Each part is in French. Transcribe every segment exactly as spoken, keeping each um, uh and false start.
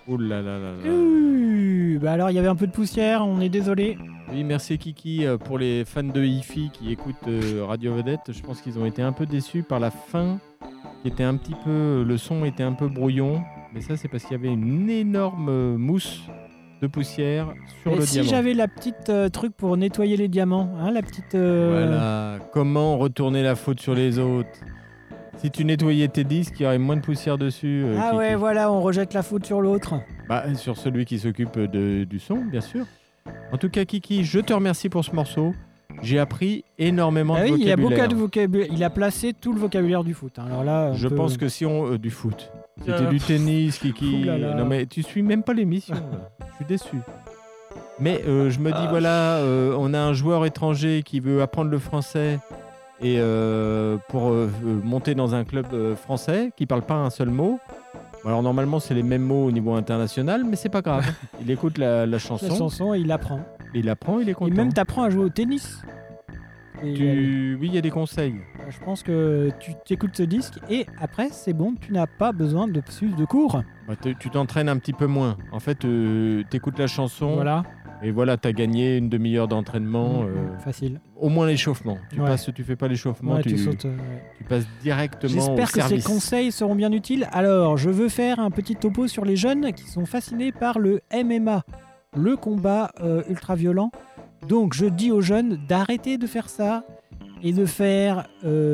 Ouh là là là là. Ouh, bah alors, il y avait un peu de poussière, on est désolé. Oui, merci Kiki. Euh, Pour les fans de Hi-Fi qui écoutent euh, Radio Vedette, je pense qu'ils ont été un peu déçus par la fin, qui était un petit peu... Le son était un peu brouillon, mais ça, c'est parce qu'il y avait une énorme euh, mousse de poussière sur Et le si diamant. j'avais la petite euh, truc pour nettoyer les diamants, hein, la petite... euh, Voilà. Comment retourner la faute sur les autres? Si tu nettoyais tes disques, il y aurait moins de poussière dessus. euh, Ah Kiki. ouais, voilà, on rejette la faute sur l'autre. Bah, sur celui qui s'occupe de- du son, bien sûr. En tout cas, Kiki, je te remercie pour ce morceau. J'ai appris énormément Ah de oui, il y a vocabulaire. beaucoup de vocabulaire. Il a placé tout le vocabulaire du foot. hein. Alors là, on Je peut- pense que si on... euh, du foot. C'était Euh, du tennis, Kiki. ouh là là. Non, mais tu suis même pas l'émission. là. Je suis déçu. Mais euh, je me dis, voilà, euh, on a un joueur étranger qui veut apprendre le français et euh, pour euh, euh, monter dans un club euh, français qui parle pas un seul mot. Alors normalement, c'est les mêmes mots au niveau international, mais c'est pas grave. Il écoute la, la chanson, la chanson et il apprend. il apprend, il est Et content. même t'apprends à jouer au tennis. Et, Tu... Oui, il y a des conseils. euh, je pense que tu écoutes ce disque et après c'est bon, tu n'as pas besoin de suivre de cours. Bah, te- tu t'entraînes un petit peu moins. En fait, tu écoutes la chanson Voilà, et voilà, tu as gagné une demi-heure d'entraînement. Mmh, euh, facile. Au moins l'échauffement. Tu Ouais. passes, tu fais pas l'échauffement, Ouais, tu, tu sautes. euh, ouais. tu passes directement au J'espère que ces service. conseils seront bien utiles. Alors, je veux faire un petit topo sur les jeunes qui sont fascinés par le M M A, le combat euh, ultra-violent. Donc, je dis aux jeunes d'arrêter de faire ça et de faire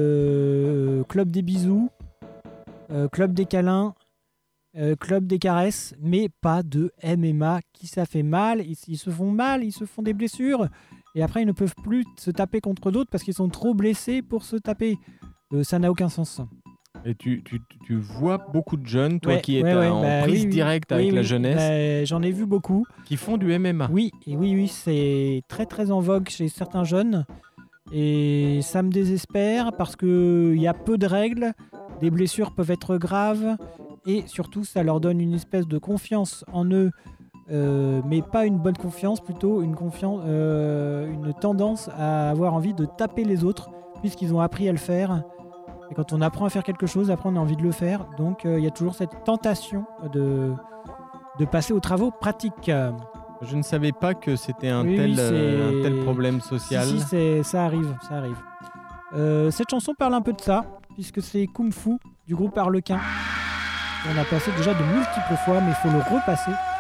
euh, club des bisous, euh, club des câlins, euh, club des caresses, mais pas de M M A qui ça fait mal. Ils, ils se font mal, ils se font des blessures. Et après, ils ne peuvent plus se taper contre d'autres parce qu'ils sont trop blessés pour se taper. Euh, ça n'a aucun sens. Et tu, tu, tu vois beaucoup de jeunes, toi Ouais, qui es ouais, ouais, en bah prise oui, oui. directe Oui, avec la oui, jeunesse, bah, j'en ai vu beaucoup. qui font du M M A. Oui, et oui, oui, c'est très très en vogue chez certains jeunes. Et ça me désespère parce qu'il y a peu de règles, des blessures peuvent être graves, et surtout ça leur donne une espèce de confiance en eux, euh, mais pas une bonne confiance, plutôt une, confiance, euh, une tendance à avoir envie de taper les autres, puisqu'ils ont appris à le faire. Et quand on apprend à faire quelque chose, après on a envie de le faire. Donc il euh, y a toujours cette tentation de, de passer aux travaux pratiques. Je ne savais pas que c'était un, Oui, tel, oui, euh, c'est- un tel problème social. Si, si, c'est- ça arrive, ça arrive. Euh, cette chanson parle un peu de ça, puisque c'est Kung Fu du groupe Harlequin. On a passé déjà de multiples fois, mais il faut le repasser.